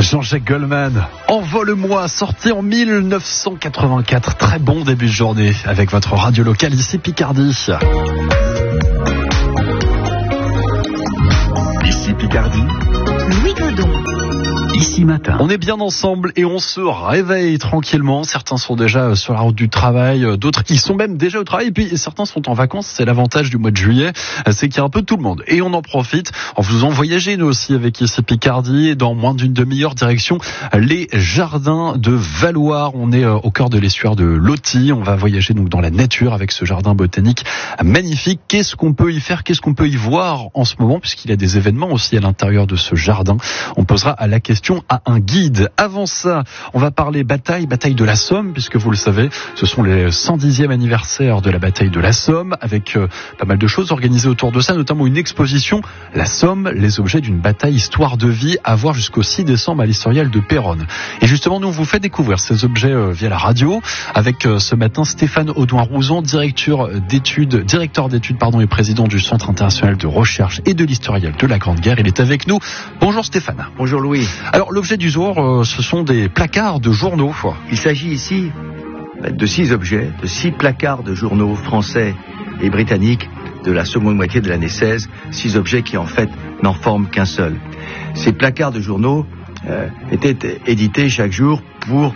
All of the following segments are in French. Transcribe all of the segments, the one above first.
Jean-Jacques Goldman, Envole-moi, sorti en 1984. Très bon début de journée avec votre radio locale ici Picardie. Ici Picardie. Louis Godon. Ici matin. On est bien ensemble et on se réveille tranquillement. Certains sont déjà sur la route du travail, d'autres ils sont même déjà au travail et puis certains sont en vacances. C'est l'avantage du mois de juillet, c'est qu'il y a un peu tout le monde. Et on en profite en faisant voyager nous aussi avec ici Picardie. Et dans moins d'une demi-heure, direction les jardins de Valloire. On est au cœur de l'estuaire de l'Authie. On va voyager donc dans la nature avec ce jardin botanique magnifique. Qu'est-ce qu'on peut y faire? Qu'est-ce qu'on peut y voir en ce moment? Puisqu'il y a des événements aussi à l'intérieur de ce jardin. On posera à la question à un guide. Avant ça, on va parler bataille de la Somme, puisque vous le savez, ce sont les 110e anniversaire de la bataille de la Somme, avec pas mal de choses organisées autour de ça, notamment une exposition, La Somme, les objets d'une bataille histoire de vie, à voir jusqu'au 6 décembre à l'historial de Péronne. Et justement, nous, on vous fait découvrir ces objets via la radio, avec ce matin Stéphane Audouin-Rouzan, directeur d'études, et président du Centre international de recherche et de l'historial de la Grande Guerre. Il est avec nous. Bonjour Stéphane. Bonjour Louis. Alors l'objet du jour, ce sont des placards de journaux. Il s'agit ici de 6 objets, de 6 placards de journaux français et britanniques de la seconde moitié de l'année 16, 6 objets qui en fait n'en forment qu'un seul. Ces placards de journaux étaient édités chaque jour pour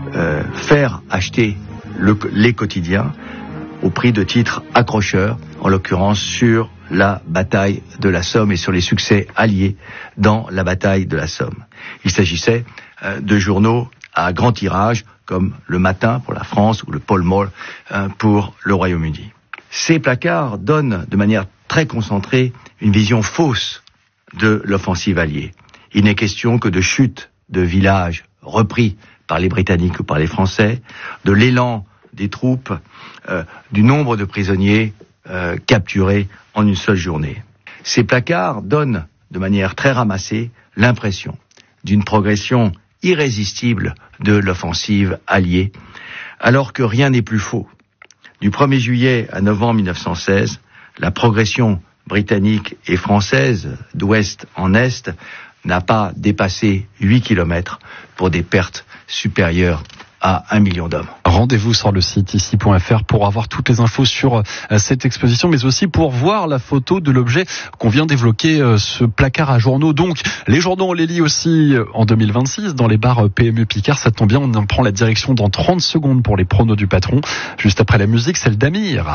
faire acheter les quotidiens au prix de titres accrocheurs, en l'occurrence sur la bataille de la Somme et sur les succès alliés dans la bataille de la Somme. Il s'agissait de journaux à grand tirage comme Le Matin pour la France ou le Pall Mall pour le Royaume-Uni. Ces placards donnent de manière très concentrée une vision fausse de l'offensive alliée. Il n'est question que de chute de villages repris par les Britanniques ou par les Français, de l'élan des troupes, du nombre de prisonniers capturés en une seule journée. Ces placards donnent de manière très ramassée l'impression d'une progression irrésistible de l'offensive alliée, alors que rien n'est plus faux. Du 1er juillet à novembre 1916, la progression britannique et française d'ouest en est n'a pas dépassé 8 km pour des pertes supérieures à 1 million d'hommes. Rendez-vous sur le site ici.fr pour avoir toutes les infos sur cette exposition, mais aussi pour voir la photo de l'objet qu'on vient d'évoquer, ce placard à journaux. Donc, les journaux, on les lit aussi en 2026 dans les bars PMU Picard. Ça tombe bien, on en prend la direction dans 30 secondes pour les pronos du patron. Juste après la musique, celle d'Amir.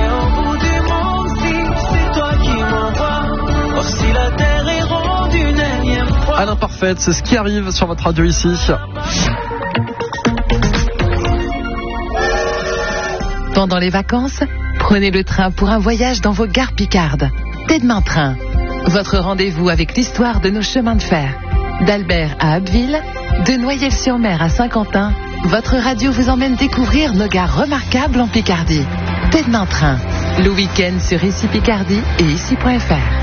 À l'imparfaite, c'est ce qui arrive sur votre radio ici. Pendant les vacances, prenez le train pour un voyage dans vos gares picardes. Tête Main Train, votre rendez-vous avec l'histoire de nos chemins de fer. D'Albert à Abbeville, de Noyelles-sur-Mer à Saint-Quentin, votre radio vous emmène découvrir nos gares remarquables en Picardie. Tête Main Train, le week-end sur Ici Picardie et ici.fr.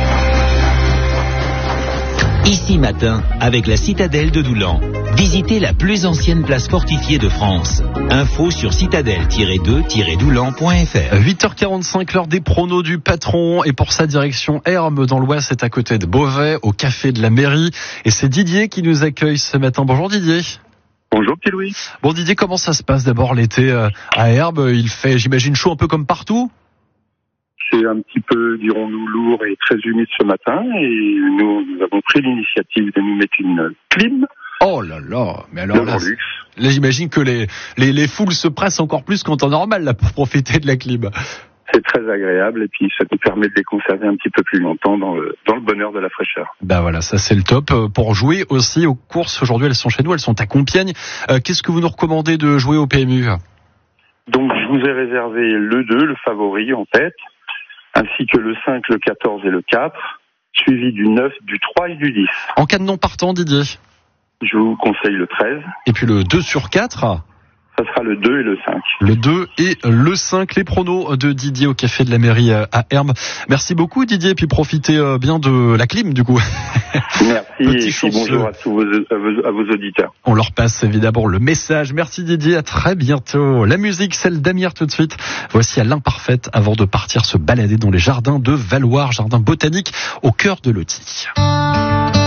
Ici matin, avec la citadelle de Doulan. Visitez la plus ancienne place fortifiée de France. Info sur citadelle-2-doulan.fr. 8h45, l'heure des pronos du patron. Et pour sa direction, Hermes dans l'Ouest, c'est à côté de Beauvais, au café de la mairie. Et c'est Didier qui nous accueille ce matin. Bonjour Didier. Bonjour petit Louis. Bon Didier, comment ça se passe d'abord l'été à Hermes? Il fait, j'imagine, chaud un peu comme partout? C'est un petit peu, dirons-nous, lourd et très humide ce matin. Et nous avons pris l'initiative de nous mettre une clim. Oh là là, mais alors là j'imagine que les foules se pressent encore plus qu'en temps normal là pour profiter de la clim. C'est très agréable et puis ça nous permet de les conserver un petit peu plus longtemps dans le bonheur de la fraîcheur. Ben voilà, ça c'est le top. Pour jouer aussi aux courses, aujourd'hui elles sont chez nous, elles sont à Compiègne. Qu'est-ce que vous nous recommandez de jouer au PMU? Donc je vous ai réservé le 2, le favori en tête, ainsi que le 5, le 14 et le 4, suivi du 9, du 3 et du 10. En cas de non partant, Didier? Je vous conseille le 13. Et puis le 2 sur 4? Ça sera le 2 et le 5. Le 2 et le 5, les pronos de Didier au café de la mairie à Hermes. Merci beaucoup Didier, et puis profitez bien de la clim du coup. Merci et puis bonjour à tous vos auditeurs. On leur passe évidemment le message. Merci Didier, à très bientôt. La musique, celle d'Amir tout de suite. Voici à l'imparfaite avant de partir se balader dans les jardins de Valloire, jardin botanique au cœur de l'Authie.